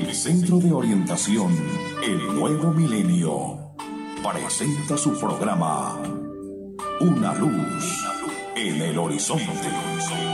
El Centro de Orientación El Nuevo Milenio presenta su programa Una luz en el horizonte.